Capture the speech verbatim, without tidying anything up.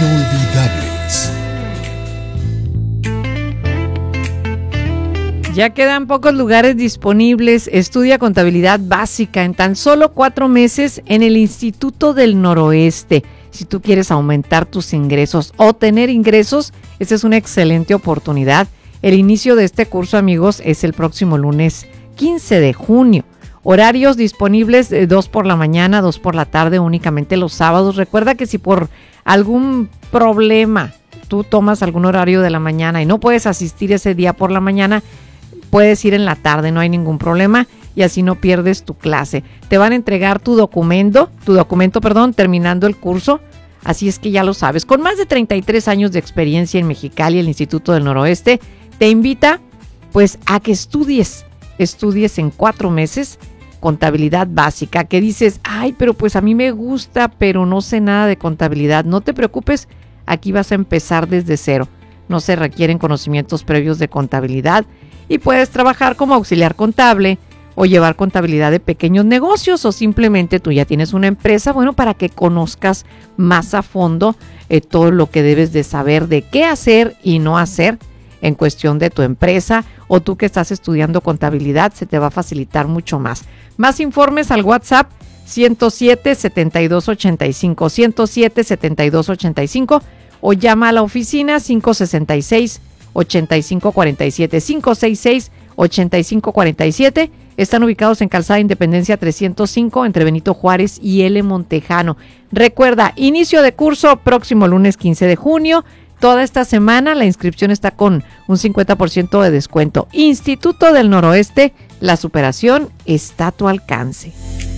Inolvidables. Ya quedan pocos lugares disponibles. Estudia contabilidad básica en tan solo cuatro meses en el Instituto del Noroeste. Si tú quieres aumentar tus ingresos o tener ingresos, esta es una excelente oportunidad. El inicio de este curso, amigos, es el próximo lunes quince de junio. Horarios disponibles, eh, dos por la mañana, dos por la tarde, únicamente los sábados. Recuerda que si por algún problema tú tomas algún horario de la mañana y no puedes asistir ese día por la mañana, puedes ir en la tarde, no hay ningún problema y así no pierdes tu clase. Te van a entregar tu documento, tu documento, perdón, terminando el curso. Así es que ya lo sabes. Con más de treinta y tres años de experiencia en Mexicali, el Instituto del Noroeste te invita pues a que estudies, estudies en cuatro meses contabilidad básica, que dices, ay, pero pues a mí me gusta, pero no sé nada de contabilidad. No te preocupes, aquí vas a empezar desde cero. No se requieren conocimientos previos de contabilidad y puedes trabajar como auxiliar contable o llevar contabilidad de pequeños negocios, o simplemente tú ya tienes una empresa, bueno, para que conozcas más a fondo eh, todo lo que debes de saber de qué hacer y no hacer en cuestión de tu empresa, o tú que estás estudiando contabilidad, se te va a facilitar mucho más. Más informes al WhatsApp ciento siete, setenta y dos ochenta y cinco, ciento siete, setenta y dos ochenta y cinco, o llama a la oficina cinco sesenta y seis, ochenta y cinco cuarenta y siete, cinco sesenta y seis, ochenta y cinco cuarenta y siete. Están ubicados en Calzada Independencia trescientos cinco, entre Benito Juárez y L. Montejano. Recuerda, inicio de curso próximo lunes quince de junio. Toda esta semana la inscripción está con un cincuenta por ciento de descuento. Instituto del Noroeste, la superación está a tu alcance.